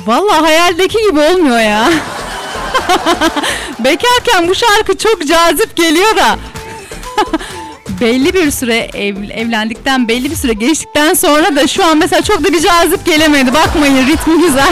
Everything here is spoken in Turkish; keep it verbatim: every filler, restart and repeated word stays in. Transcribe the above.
Vallahi hayaldeki gibi olmuyor ya. Bekarken bu şarkı çok cazip geliyor da. Belli bir süre ev, evlendikten belli bir süre geçtikten sonra da şu an mesela çok da bir cazip gelemedi. Bakmayın, ritmi güzel.